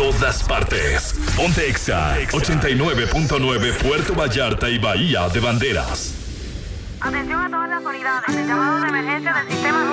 todas partes. Ponte Exa 89.9 Puerto Vallarta y Bahía de Banderas. Atención a todas las unidades. El llamado de emergencia del sistema